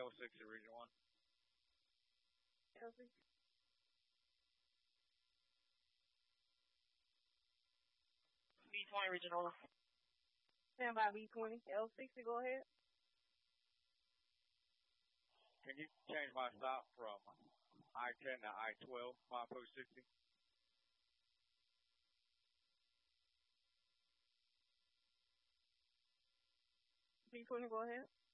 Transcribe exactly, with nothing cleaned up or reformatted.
L sixty Region one. L sixty. B twenty Regional. Stand by B twenty. L sixty, go ahead. Can you change my stop from I ten to I twelve, milepost sixty? B twenty, go ahead.